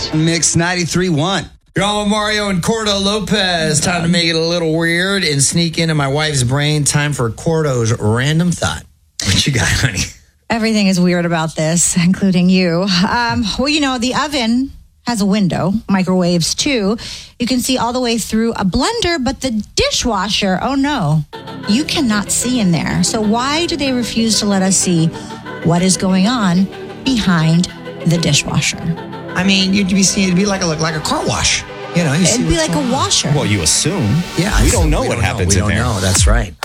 Mix 93.1. You're on with Mario and Cordo Lopez. Time to make it a little weird and sneak into my wife's brain. Time for Cordo's random thought. What you got, honey? Everything is weird about this, including you. The oven has a window, microwaves too. You can see all the way through a blender, but the dishwasher, oh no, you cannot see in there. So why do they refuse to let us see what is going on behind the dishwasher? I mean, you'd be seeing it'd be like a car wash. You know, it'd be like a washer. Well, you assume. Yeah, we don't know what happens in there. We don't know. That's right.